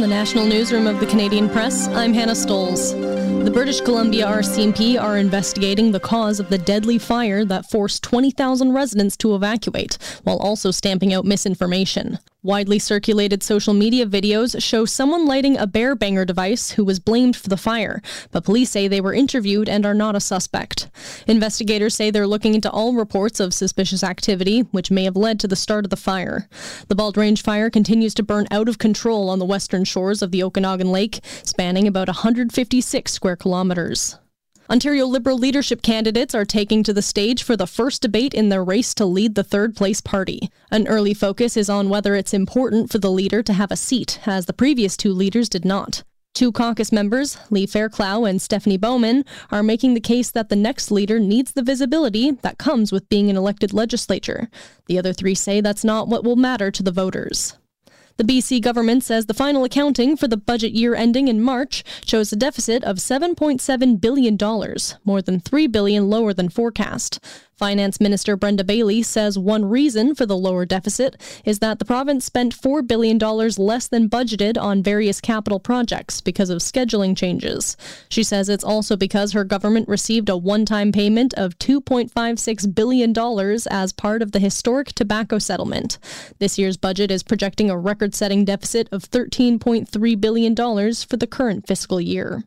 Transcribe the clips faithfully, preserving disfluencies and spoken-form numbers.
the National Newsroom of the Canadian Press, I'm Hannah Stolz. The British Columbia R C M P are investigating the cause of the deadly fire that forced twenty thousand residents to evacuate, while also stamping out misinformation. Widely circulated social media videos show someone lighting a bear banger device who was blamed for the fire, but police say they were interviewed and are not a suspect. Investigators say they're looking into all reports of suspicious activity, which may have led to the start of the fire. The Bald Range fire continues to burn out of control on the western shores of the Okanagan Lake, spanning about one hundred fifty-six square kilometers. Ontario Liberal leadership candidates are taking to the stage for the first debate in their race to lead the third-place party. An early focus is on whether it's important for the leader to have a seat, as the previous two leaders did not. Two caucus members, Lee Fairclough and Stephanie Bowman, are making the case that the next leader needs the visibility that comes with being an elected legislature. The other three say that's not what will matter to the voters. The B C government says the final accounting for the budget year ending in March shows a deficit of seven point seven billion dollars, more than three billion dollars lower than forecast. Finance Minister Brenda Bailey says one reason for the lower deficit is that the province spent four billion dollars less than budgeted on various capital projects because of scheduling changes. She says it's also because her government received a one-time payment of two point five six billion dollars as part of the historic tobacco settlement. This year's budget is projecting a record-setting deficit of thirteen point three billion dollars for the current fiscal year.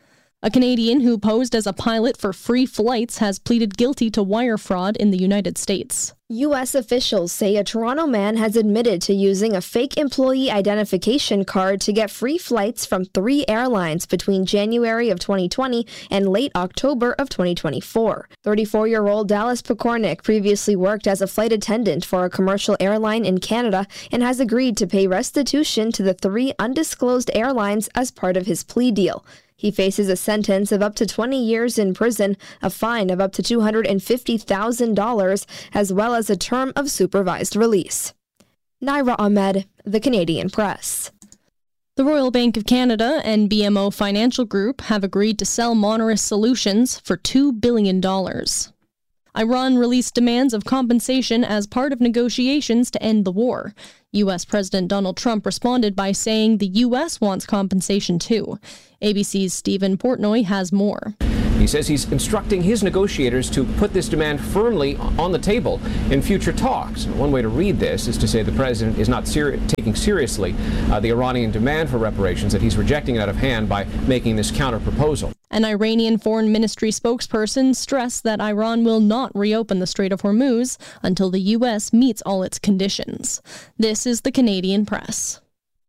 A Canadian who posed as a pilot for free flights has pleaded guilty to wire fraud in the United States. U S officials say a Toronto man has admitted to using a fake employee identification card to get free flights from three airlines between January of twenty twenty and late October of twenty twenty-four. thirty-four-year-old Dallas Pekornik previously worked as a flight attendant for a commercial airline in Canada and has agreed to pay restitution to the three undisclosed airlines as part of his plea deal. He faces a sentence of up to twenty years in prison, a fine of up to two hundred fifty thousand dollars, as well as a term of supervised release. Naira Ahmed, The Canadian Press. The Royal Bank of Canada and B M O Financial Group have agreed to sell Moneris Solutions for two billion dollars. Iran released demands of compensation as part of negotiations to end the war. U S President Donald Trump responded by saying the U S wants compensation too. A B C's Stephen Portnoy has more. He says he's instructing his negotiators to put this demand firmly on the table in future talks. One way to read this is to say the president is not seri- taking seriously uh, the Iranian demand for reparations, that he's rejecting it out of hand by making this counter-proposal. An Iranian foreign ministry spokesperson stressed that Iran will not reopen the Strait of Hormuz until the U S meets all its conditions. This is the Canadian Press.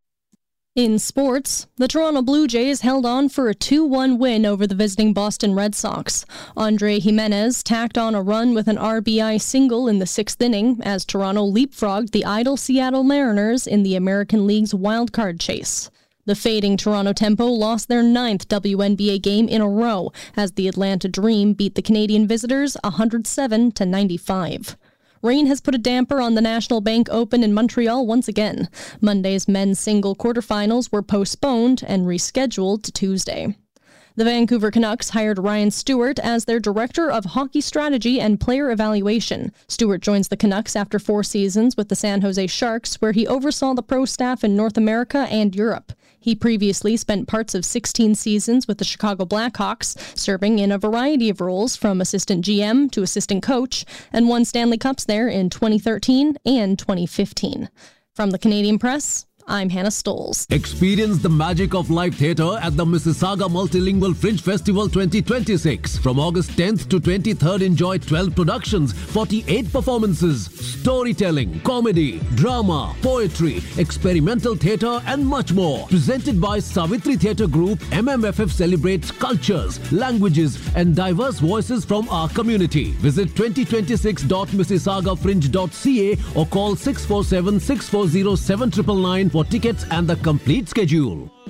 In sports, the Toronto Blue Jays held on for a two one win over the visiting Boston Red Sox. Andre Jimenez tacked on a run with an R B I single in the sixth inning as Toronto leapfrogged the idle Seattle Mariners in the American League's wild-card chase. The fading Toronto Tempo lost their ninth W N B A game in a row as the Atlanta Dream beat the Canadian visitors one hundred seven to ninety-five. Rain has put a damper on the National Bank Open in Montreal once again. Monday's men's single quarterfinals were postponed and rescheduled to Tuesday. The Vancouver Canucks hired Ryan Stewart as their Director of Hockey Strategy and Player Evaluation. Stewart joins the Canucks after four seasons with the San Jose Sharks, where he oversaw the pro staff in North America and Europe. He previously spent parts of sixteen seasons with the Chicago Blackhawks, serving in a variety of roles from assistant G M to assistant coach, and won Stanley Cups there in twenty thirteen and twenty fifteen. From the Canadian Press, I'm Hannah Stolz. Experience the magic of live theatre at the Mississauga Multilingual Fringe Festival twenty twenty-six. From August tenth to twenty-third, enjoy twelve productions, forty-eight performances, storytelling, comedy, drama, poetry, experimental theatre and much more. Presented by Savitri Theatre Group, M M F F celebrates cultures, languages and diverse voices from our community. Visit twenty twenty-six dot mississauga fringe dot c a or call six four seven, six four zero, seven nine nine for tickets and the complete schedule.